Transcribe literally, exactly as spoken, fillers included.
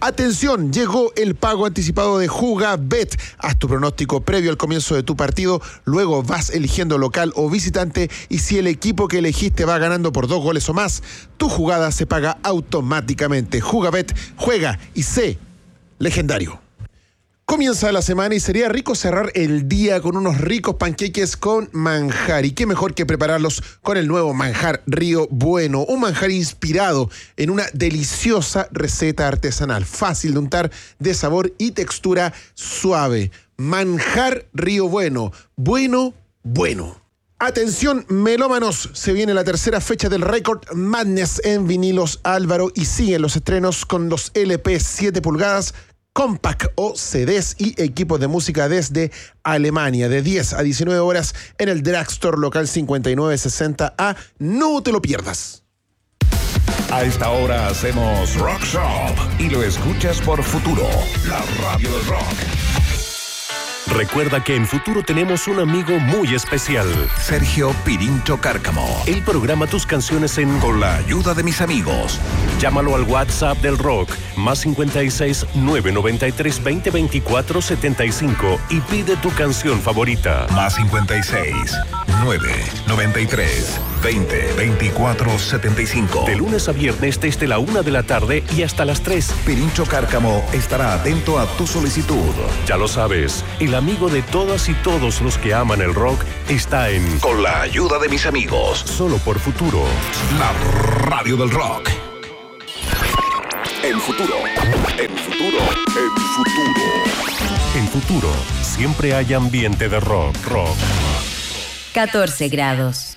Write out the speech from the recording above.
Atención, llegó el pago anticipado de Jugabet. Haz tu pronóstico previo al comienzo de tu partido, luego vas eligiendo local o visitante y si el equipo que elegiste va ganando por dos goles o más, tu jugada se paga automáticamente. Jugabet, juega y sé legendario. Comienza la semana y sería rico cerrar el día con unos ricos panqueques con manjar. Y qué mejor que prepararlos con el nuevo manjar Río Bueno. Un manjar inspirado en una deliciosa receta artesanal. Fácil de untar, de sabor y textura suave. Manjar Río Bueno. Bueno, bueno. Atención, melómanos, se viene la tercera fecha del Record Madness en Vinilos Álvaro y siguen los estrenos con los L P siete pulgadas, Compact o C Ds y equipos de música desde Alemania, de diez a diecinueve horas en el Drugstore local cincuenta y nueve sesenta A. No te lo pierdas. A esta hora hacemos Rock Shop y lo escuchas por Futuro, la radio del rock. Recuerda que en Futuro tenemos un amigo muy especial. Sergio Pirincho Cárcamo. Él programa tus canciones en Con la ayuda de mis amigos. Llámalo al WhatsApp del rock, más cincuenta y seis, nueve noventa y tres, veinte, veinticuatro, setenta y cinco y pide tu canción favorita. Más cincuenta y seis, nueve noventa y tres, veinte, veinticuatro, setenta y cinco. De lunes a viernes desde la una de la tarde y hasta las tres. Pirincho Cárcamo estará atento a tu solicitud. Ya lo sabes, el amigo de todas y todos los que aman el rock está en Con la ayuda de mis amigos. Solo por Futuro, la radio del rock. En Futuro, en Futuro, en Futuro. En Futuro, siempre hay ambiente de rock, rock. catorce grados.